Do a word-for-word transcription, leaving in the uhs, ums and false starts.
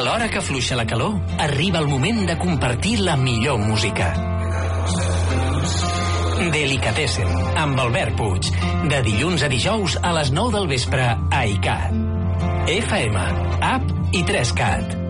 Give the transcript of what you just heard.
l'hora que afluixa la calor, arriba el moment de compartir la millor música. Delicatessen, amb Albert Puig. De dilluns a dijous a les nou del vespre a ICAT. F M, app i tres cat.